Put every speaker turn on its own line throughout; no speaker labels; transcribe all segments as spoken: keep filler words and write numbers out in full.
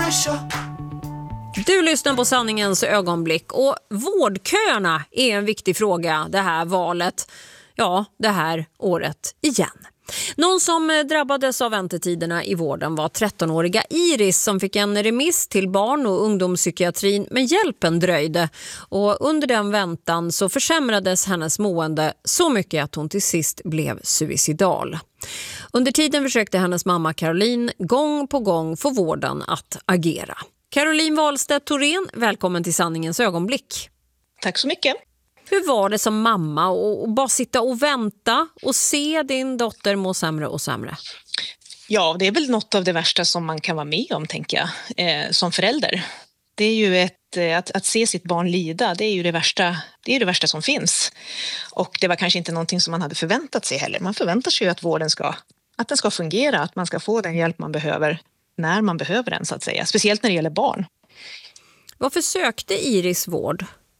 Du lyssnar på Sanningens ögonblick och vårdköerna är en viktig fråga det här valet, ja det här året igen. Någon som drabbades av väntetiderna i vården var trettonåriga Iris som fick en remiss till barn- och ungdomspsykiatrin men hjälpen dröjde. Och under den väntan så försämrades hennes mående så mycket att hon till sist blev suicidal. Under tiden försökte hennes mamma Caroline gång på gång få vården att agera. Caroline Wahlstedt-Thorén, välkommen till Sanningens ögonblick.
Tack så mycket.
Hur var det som mamma att bara sitta och vänta och se din dotter må sämre och sämre?
Ja, det är väl något av det värsta som man kan vara med om, tänker jag, eh, som förälder. Det är ju ett, att, att se sitt barn lida, det är ju det värsta, det är det värsta som finns. Och det var kanske inte någonting som man hade förväntat sig heller. Man förväntar sig ju att vården ska, att den ska fungera, att man ska få den hjälp man behöver när man behöver den, så att säga. Speciellt när det gäller barn.
Varför sökte Iris vård?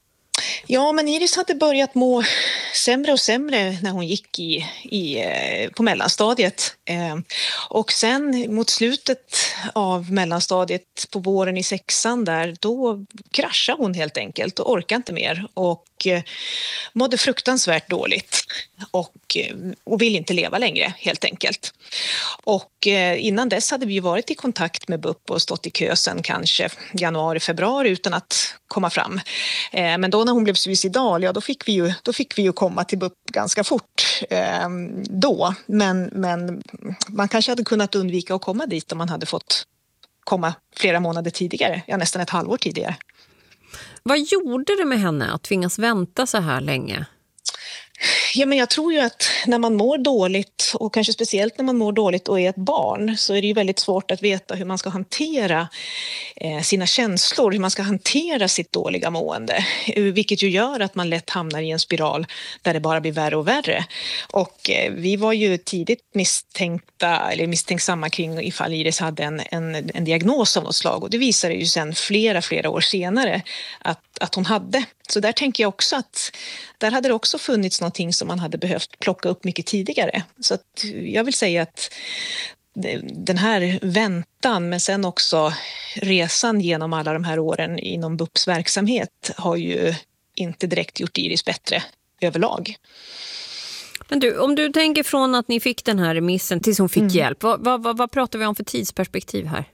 Ja, men Iris hade börjat må sämre och sämre när hon gick i, i, på mellanstadiet. Eh, och sen mot slutet av mellanstadiet på våren i sexan där, då kraschade hon helt enkelt och orkade inte mer. Och eh, mådde fruktansvärt dåligt och, och vill inte leva längre helt enkelt. Och eh, innan dess hade vi ju varit i kontakt med B U P och stått i kö sen kanske januari, februari utan att komma fram. Eh, men då när hon blev suicidal, ja då fick vi ju, då fick vi ju komma till B U P ganska fort eh, då. Men, men man kanske hade kunnat undvika att komma dit om man hade fått komma flera månader tidigare, ja nästan ett halvår tidigare.
Vad gjorde det med henne att tvingas vänta så här länge?
Ja, men jag tror ju att när man mår dåligt och kanske speciellt när man mår dåligt och är ett barn så är det ju väldigt svårt att veta hur man ska hantera eh, sina känslor, hur man ska hantera sitt dåliga mående. Vilket ju gör att man lätt hamnar i en spiral där det bara blir värre och värre. Och eh, vi var ju tidigt misstänkta eller misstänksamma kring ifall Iris hade en, en, en diagnos av något slag. Och det visade ju sen flera, flera år senare att, att hon hade. Så där tänker jag också att där hade det också funnits någonting som man hade behövt plocka upp mycket tidigare. Så att jag vill säga att den här väntan men sen också resan genom alla de här åren inom B U P:s verksamhet har ju inte direkt gjort Iris bättre överlag.
Men du, om du tänker från att ni fick den här remissen tills hon fick mm. hjälp, vad, vad, vad pratar vi om för tidsperspektiv här?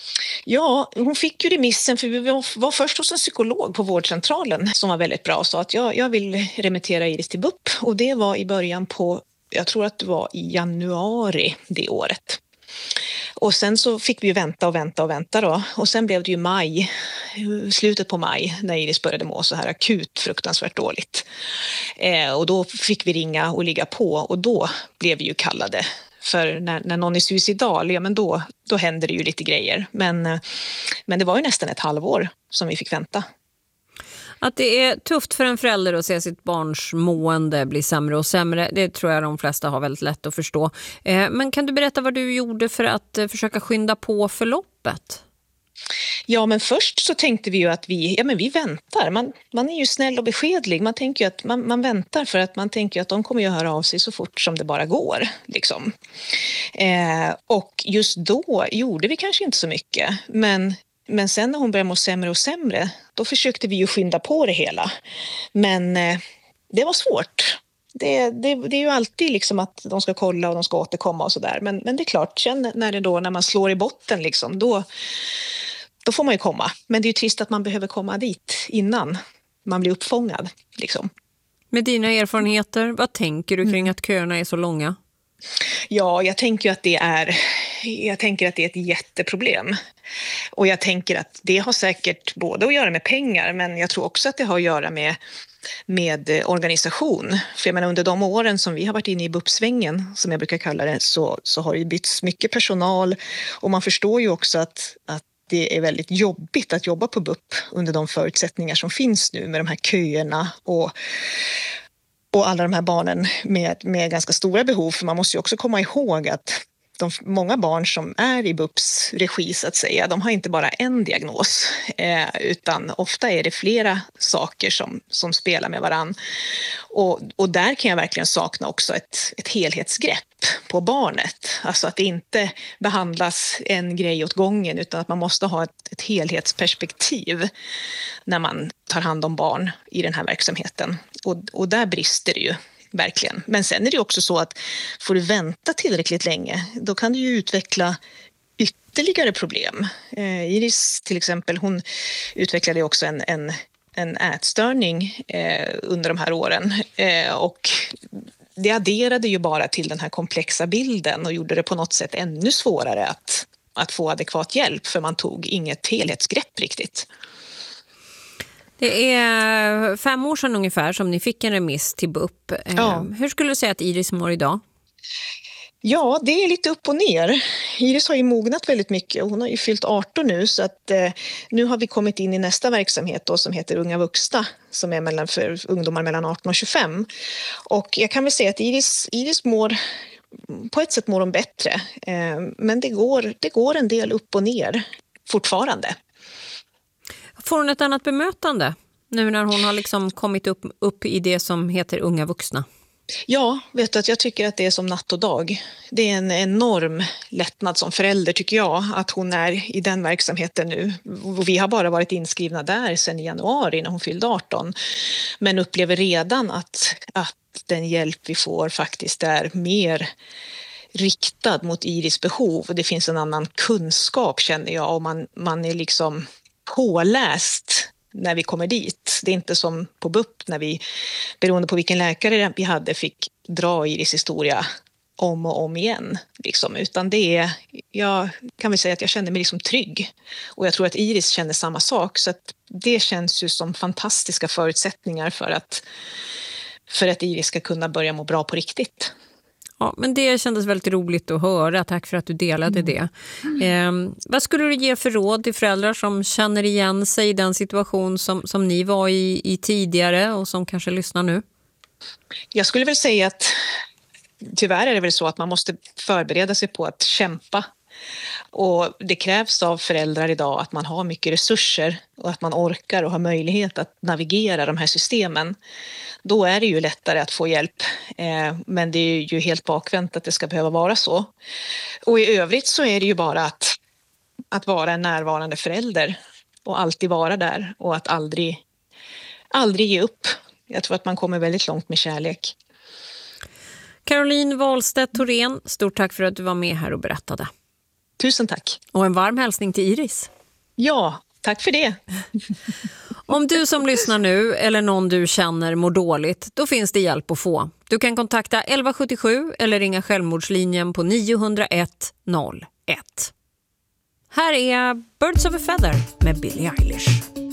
Ja, hon fick ju remissen för vi var först hos en psykolog på vårdcentralen som var väldigt bra och sa att jag, jag vill remittera Iris till B U P och det var i början på, jag tror att det var i januari det året. Och sen så fick vi vänta och vänta och vänta då och sen blev det ju maj, slutet på maj när Iris började må så här akut fruktansvärt dåligt. Eh, och då fick vi ringa och ligga på och då blev vi ju kallade. För när, när någon är suicidal, ja men då, då händer det ju lite grejer. Men, men det var ju nästan ett halvår som vi fick vänta.
Att det är tufft för en förälder att se sitt barns mående bli sämre och sämre, det tror jag de flesta har väldigt lätt att förstå. Eh, men kan du berätta vad du gjorde för att eh, försöka skynda på förloppet?
Ja, men först så tänkte vi ju att vi, ja men vi väntar. Man, man är ju snäll och beskedlig. Man tänker ju att man, man väntar för att man tänker att de kommer ju höra av sig så fort som det bara går. Liksom. Eh, och just då gjorde vi kanske inte så mycket. Men, men sen när hon började må sämre och sämre, då försökte vi ju skynda på det hela. Men eh, det var svårt. Det, det, det är ju alltid liksom att de ska kolla och de ska återkomma och sådär. Men, men det är klart, sen när, det då, när man slår i botten liksom, då... Då får man ju komma. Men det är ju trist att man behöver komma dit innan man blir uppfångad. Liksom.
Med dina erfarenheter, vad tänker du kring att köerna är så långa?
Ja, jag tänker att det är, jag tänker att det är ett jätteproblem. Och jag tänker att det har säkert både att göra med pengar, men jag tror också att det har att göra med, med organisation. För jag menar, under de åren som vi har varit inne i B U P-svängen, som jag brukar kalla det, så, så har det bytts mycket personal. Och man förstår ju också att, att det är väldigt jobbigt att jobba på B U P under de förutsättningar som finns nu med de här köerna och, och alla de här barnen med, med ganska stora behov. För man måste ju också komma ihåg att de, många barn som är i B U P:s regi så att säga, de har inte bara en diagnos eh, utan ofta är det flera saker som, som spelar med varann. Och, och där kan jag verkligen sakna också ett, ett helhetsgrepp på barnet. Alltså att det inte behandlas en grej åt gången utan att man måste ha ett, ett helhetsperspektiv när man tar hand om barn i den här verksamheten. Och, och där brister det ju. Verkligen. Men sen är det också så att får du vänta tillräckligt länge, då kan du ju utveckla ytterligare problem. Eh, Iris till exempel, hon utvecklade också en, en, en ätstörning eh, under de här åren. Eh, och det adderade ju bara till den här komplexa bilden och gjorde det på något sätt ännu svårare att, att få adekvat hjälp, för man tog inget helhetsgrepp riktigt.
Det är fem år sedan ungefär som ni fick en remiss till B U P.
Ja.
Hur skulle du säga att Iris mår idag?
Ja, det är lite upp och ner. Iris har ju mognat väldigt mycket och hon har ju fyllt arton nu, så att eh, nu har vi kommit in i nästa verksamhet då, som heter Unga vuxna, som är mellan, för ungdomar mellan arton och tjugofem. Och jag kan väl säga att Iris, Iris mår, på ett sätt mår hon bättre, eh, men det går, det går en del upp och ner fortfarande.
Får hon ett annat bemötande nu när hon har liksom kommit upp, upp i det som heter Unga vuxna?
Ja, vet du, att jag tycker att det är som natt och dag. Det är en enorm lättnad som förälder, tycker jag, att hon är i den verksamheten nu. Och vi har bara varit inskrivna där sedan i januari när hon fyllde arton. Men upplever redan att, att den hjälp vi får faktiskt är mer riktad mot Iris behov. Och det finns en annan kunskap, känner jag, och man, man är liksom påläst när vi kommer dit. Det är inte som på B U P när vi, beroende på vilken läkare vi hade, fick dra Iris historia om och om igen. Liksom. Utan det är, jag kan väl säga att jag känner mig liksom trygg. Och jag tror att Iris känner samma sak. Så att det känns ju som fantastiska förutsättningar för att, för att Iris ska kunna börja må bra på riktigt.
Ja, men det kändes väldigt roligt att höra. Tack för att du delade det. Eh, vad skulle du ge för råd till föräldrar som känner igen sig i den situation som, som ni var i, i tidigare och som kanske lyssnar nu?
Jag skulle väl säga att tyvärr är det väl så att man måste förbereda sig på att kämpa. Och det krävs av föräldrar idag att man har mycket resurser och att man orkar och har möjlighet att navigera de här systemen. Då är det ju lättare att få hjälp, eh, men det är ju helt bakvänt att det ska behöva vara så. Och i övrigt så är det ju bara att, att vara en närvarande förälder och alltid vara där och att aldrig, aldrig ge upp. Jag tror att man kommer väldigt långt med kärlek.
Caroline Wahlstedt Thorén, stort tack för att du var med här och berättade.
Tusen tack.
Och en varm hälsning till Iris.
Ja, tack för det.
Om du som lyssnar nu eller någon du känner mår dåligt, då finns det hjälp att få. Du kan kontakta elva sjuttiosju eller ringa självmordslinjen på nio noll ett noll ett. Här är Birds of a Feather med Billie Eilish.